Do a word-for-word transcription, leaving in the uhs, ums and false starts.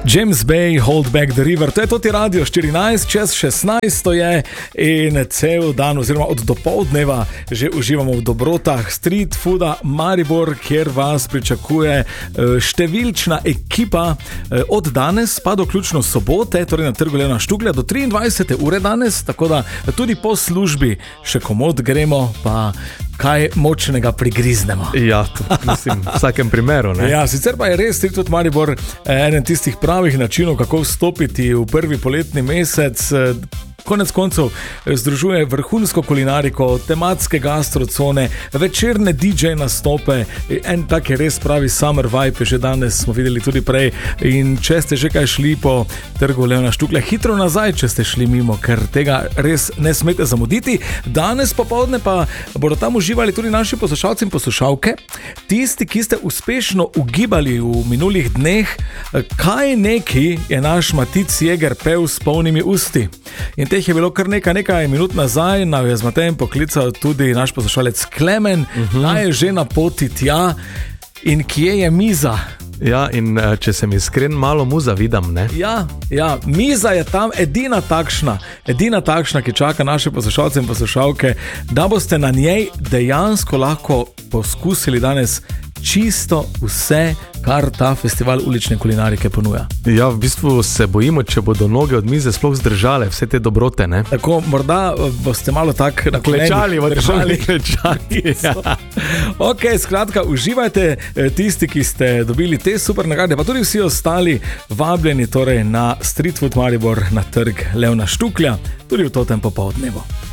James Bay, Hold Back the River, to je Toti Radio štirinajst, čez šestnajst je in cel dan oziroma od dopoldneva že uživamo v dobrotah Street Fooda Maribor, kjer vas pričakuje številčna ekipa od danes pa do ključno sobote, torej na trgu Leona Štuglja do triindvajsete ure danes, tako da tudi po službi še komod gremo pa kaj močnega prigriznemo. Ja, to, mislim, v vsakem primeru, ne? Ja, sicer pa je res Street Food Maribor eden tistih pravih načinov, kako vstopiti v prvi poletni mesec. Konec koncev združuje vrhunsko kulinariko, tematske gastrocone, večerne D J nastope, en tak je res pravi summer vibe, že danes smo videli tudi prej. In če ste že kaj šli po trgu Leona Štuglja, hitro nazaj, če ste šli mimo, ker tega res ne smete zamuditi. Danes popoldne pa bodo tam uživali tudi naši poslušalci in poslušalke, tisti, ki ste uspešno ugibali v minulih dneh, kaj neki je naš Matic Jeger pel s polnimi usti. In teh je bilo kar nekaj, nekaj minut nazaj, nam je z Matejem poklical tudi naš poslušalec Klemen, uh-huh. naj je že na poti tja in kje je miza? Ja, in če sem iskren, malo mu zavidam, ne? Ja, ja, miza je tam edina takšna, edina takšna, ki čaka naše poslušalce in poslušalke, da boste na njej dejansko lahko poskusili danes čisto vse, kar ta festival ulične kulinarike ponuja. Ja, v bistvu se bojimo, če bodo noge od mize sploh zdržale vse te dobrote, ne? Tako, morda boste malo tak na klečali, držali. klečali. Ja. Ok, skratka, uživajte tisti, ki ste dobili te super nagrade, pa tudi vsi ostali vabljeni torej na Street Food Maribor na trg Leona Štuglja, tudi v totem popoldnevu.